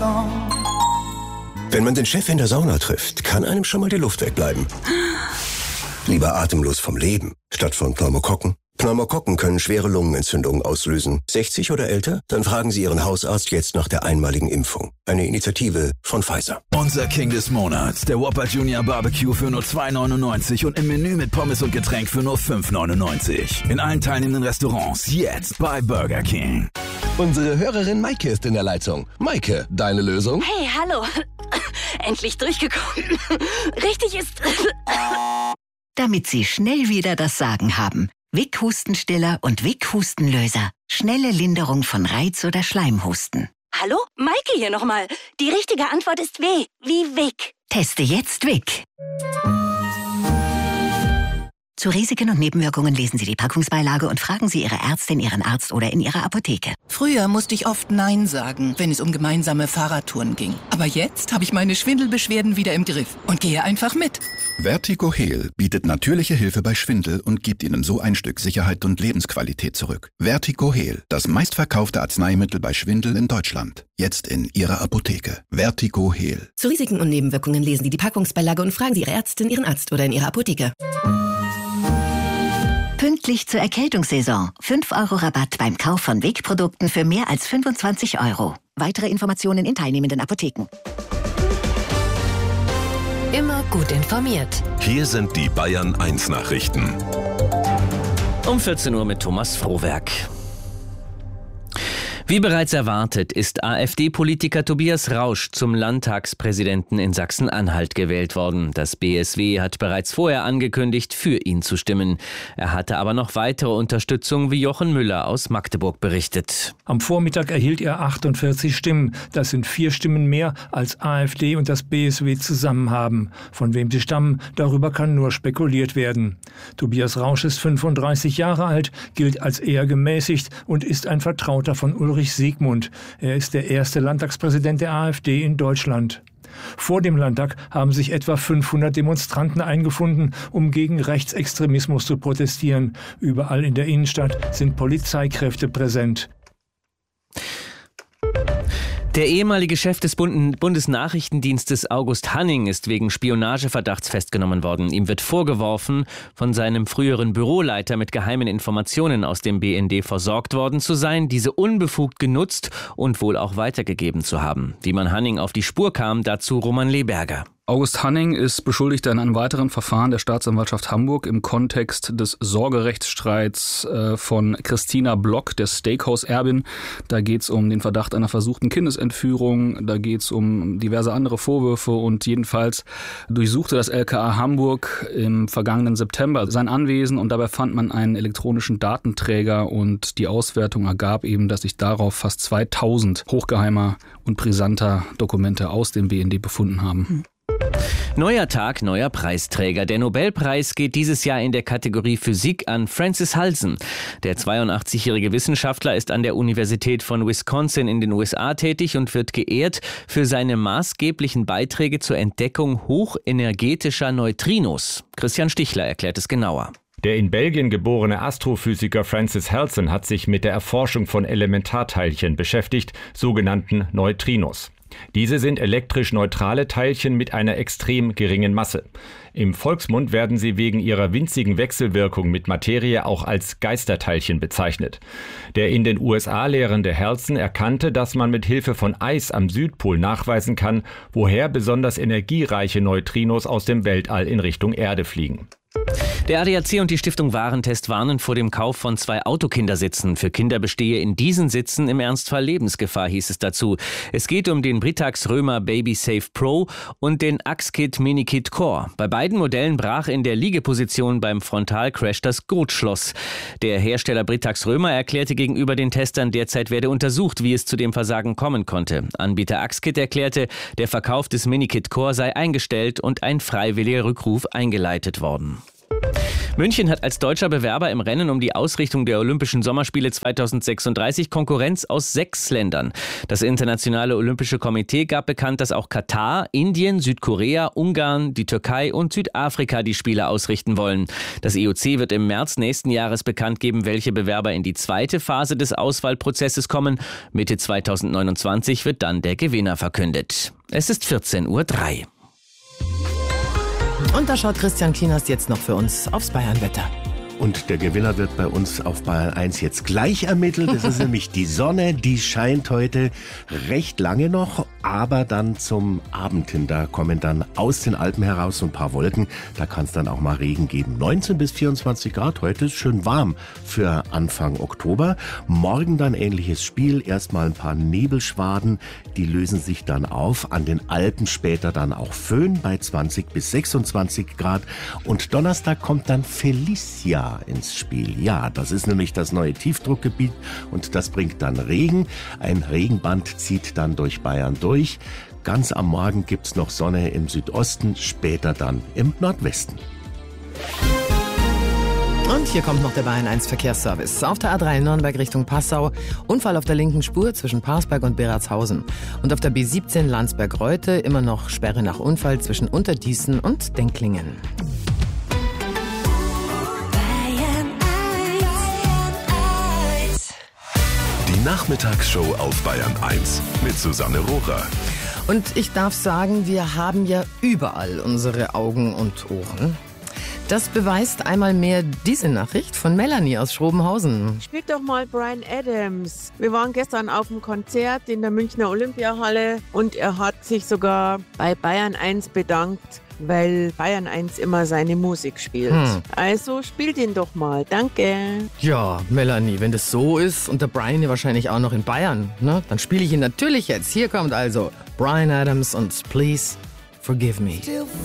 Wenn man den Chef in der Sauna trifft, kann einem schon mal die Luft wegbleiben. Lieber atemlos vom Leben, statt von Pneumokokken. Pneumokokken können schwere Lungenentzündungen auslösen. 60 oder älter? Dann fragen Sie Ihren Hausarzt jetzt nach der einmaligen Impfung. Eine Initiative von Pfizer. Unser King des Monats, der Whopper Junior Barbecue für nur $2,99 und im Menü mit Pommes und Getränk für nur $5,99. In allen teilnehmenden Restaurants jetzt bei Burger King. Unsere Hörerin Maike ist in der Leitung. Maike, deine Lösung? Hey, hallo. Endlich durchgekommen. Richtig ist... Damit Sie schnell wieder das Sagen haben. Vic Hustenstiller und Vic Hustenlöser. Schnelle Linderung von Reiz- oder Schleimhusten. Hallo? Maike hier nochmal. Die richtige Antwort ist W, wie Vic. Teste jetzt Vic. Zu Risiken und Nebenwirkungen lesen Sie die Packungsbeilage und fragen Sie Ihre Ärztin, Ihren Arzt oder in Ihrer Apotheke. Früher musste ich oft Nein sagen, wenn es um gemeinsame Fahrradtouren ging. Aber jetzt habe ich meine Schwindelbeschwerden wieder im Griff und gehe einfach mit. Vertigo Heal bietet natürliche Hilfe bei Schwindel und gibt Ihnen so ein Stück Sicherheit und Lebensqualität zurück. Vertigo Heal, das meistverkaufte Arzneimittel bei Schwindel in Deutschland. Jetzt in Ihrer Apotheke. Vertigo Heal. Zu Risiken und Nebenwirkungen lesen Sie die Packungsbeilage und fragen Sie Ihre Ärztin, Ihren Arzt oder in Ihrer Apotheke. Pünktlich zur Erkältungssaison. 5 € Rabatt beim Kauf von Vic-Produkten für mehr als 25 €. Weitere Informationen in teilnehmenden Apotheken. Immer gut informiert. Hier sind die Bayern 1 Nachrichten. Um 14 Uhr mit Thomas Frohwerk. Wie bereits erwartet, ist AfD-Politiker Tobias Rausch zum Landtagspräsidenten in Sachsen-Anhalt gewählt worden. Das BSW hat bereits vorher angekündigt, für ihn zu stimmen. Er hatte aber noch weitere Unterstützung, wie Jochen Müller aus Magdeburg berichtet. Am Vormittag erhielt er 48 Stimmen. Das sind 4 Stimmen mehr, als AfD und das BSW zusammen haben. Von wem sie stammen, darüber kann nur spekuliert werden. Tobias Rausch ist 35 Jahre alt, gilt als eher gemäßigt und ist ein Vertrauter von Ulrich Siegmund. Er ist der erste Landtagspräsident der AfD in Deutschland. Vor dem Landtag haben sich etwa 500 Demonstranten eingefunden, um gegen Rechtsextremismus zu protestieren. Überall in der Innenstadt sind Polizeikräfte präsent. Der ehemalige Chef des Bundesnachrichtendienstes August Hanning ist wegen Spionageverdachts festgenommen worden. Ihm wird vorgeworfen, von seinem früheren Büroleiter mit geheimen Informationen aus dem BND versorgt worden zu sein, diese unbefugt genutzt und wohl auch weitergegeben zu haben. Wie man Hanning auf die Spur kam, dazu Roman Leberger. August Hanning ist Beschuldigter in einem weiteren Verfahren der Staatsanwaltschaft Hamburg im Kontext des Sorgerechtsstreits von Christina Block, der Steakhouse-Erbin. Da geht es um den Verdacht einer versuchten Kindesentführung, da geht es um diverse andere Vorwürfe und jedenfalls durchsuchte das LKA Hamburg im vergangenen September sein Anwesen und dabei fand man einen elektronischen Datenträger und die Auswertung ergab eben, dass sich darauf fast 2000 hochgeheimer und brisanter Dokumente aus dem BND befunden haben. Neuer Tag, neuer Preisträger. Der Nobelpreis geht dieses Jahr in der Kategorie Physik an Francis Halsen. Der 82-jährige Wissenschaftler ist an der Universität von Wisconsin in den USA tätig und wird geehrt für seine maßgeblichen Beiträge zur Entdeckung hochenergetischer Neutrinos. Christian Stichler erklärt es genauer. Der in Belgien geborene Astrophysiker Francis Halsen hat sich mit der Erforschung von Elementarteilchen beschäftigt, sogenannten Neutrinos. Diese sind elektrisch neutrale Teilchen mit einer extrem geringen Masse. Im Volksmund werden sie wegen ihrer winzigen Wechselwirkung mit Materie auch als Geisterteilchen bezeichnet. Der in den USA lehrende Halsen erkannte, dass man mit Hilfe von Eis am Südpol nachweisen kann, woher besonders energiereiche Neutrinos aus dem Weltall in Richtung Erde fliegen. Der ADAC und die Stiftung Warentest warnen vor dem Kauf von 2 Autokindersitzen. Für Kinder bestehe in diesen Sitzen im Ernstfall Lebensgefahr, hieß es dazu. Es geht um den Britax Römer Baby Safe Pro und den Axkit Minikit Core. Bei beiden Modellen brach in der Liegeposition beim Frontalcrash das Gurtschloss. Der Hersteller Britax Römer erklärte gegenüber den Testern, derzeit werde untersucht, wie es zu dem Versagen kommen konnte. Anbieter Axkit erklärte, der Verkauf des Minikit Core sei eingestellt und ein freiwilliger Rückruf eingeleitet worden. München hat als deutscher Bewerber im Rennen um die Ausrichtung der Olympischen Sommerspiele 2036 Konkurrenz aus 6 Ländern. Das Internationale Olympische Komitee gab bekannt, dass auch Katar, Indien, Südkorea, Ungarn, die Türkei und Südafrika die Spiele ausrichten wollen. Das IOC wird im März nächsten Jahres bekannt geben, welche Bewerber in die zweite Phase des Auswahlprozesses kommen. Mitte 2029 wird dann der Gewinner verkündet. Es ist 14:03 Uhr. Und da schaut Christian Kienast jetzt noch für uns aufs Bayernwetter. Und der Gewinner wird bei uns auf Bayern 1 jetzt gleich ermittelt. Das ist nämlich die Sonne, die scheint heute recht lange noch, aber dann zum Abend hin. Da kommen dann aus den Alpen heraus so ein paar Wolken. Da kann es dann auch mal Regen geben. 19 bis 24 Grad. Heute ist schön warm für Anfang Oktober. Morgen dann ähnliches Spiel. Erstmal ein paar Nebelschwaden. Die lösen sich dann auf. An den Alpen später dann auch Föhn bei 20 bis 26 Grad. Und Donnerstag kommt dann Felicia ins Spiel. Ja, das ist nämlich das neue Tiefdruckgebiet und das bringt dann Regen. Ein Regenband zieht dann durch Bayern durch. Ganz am Morgen gibt's noch Sonne im Südosten, später dann im Nordwesten. Und hier kommt noch der Bayern 1 Verkehrsservice. Auf der A3 Nürnberg Richtung Passau, Unfall auf der linken Spur zwischen Parsberg und Beratshausen. Und auf der B17 Landsberg-Reute immer noch Sperre nach Unfall zwischen Unterdießen und Denklingen. Nachmittagsshow auf Bayern 1 mit Susanne Rohrer. Und ich darf sagen, wir haben ja überall unsere Augen und Ohren. Das beweist einmal mehr diese Nachricht von Melanie aus Schrobenhausen. Spielt doch mal Bryan Adams. Wir waren gestern auf dem Konzert in der Münchner Olympiahalle und er hat sich sogar bei Bayern 1 bedankt, weil Bayern 1 immer seine Musik spielt. Also spielt ihn doch mal. Danke. Ja, Melanie, wenn das so ist und der Bryan ja wahrscheinlich auch noch in Bayern, ne, dann spiele ich ihn natürlich jetzt. Hier kommt also Bryan Adams und Please Forgive Me.